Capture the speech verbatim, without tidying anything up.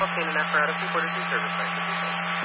obtain an apparatus and quarter two service by fifty cents.